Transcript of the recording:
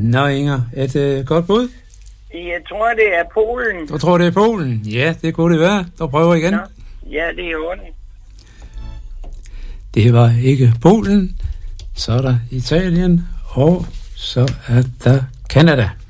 Nå, Inger, et godt bud? Jeg tror, det er Polen. Du tror, det er Polen? Ja, det kunne det være. Du prøver igen. Nå, ja, det er ordentligt. Det var ikke Polen. Så er der Italien, og så er der Canada.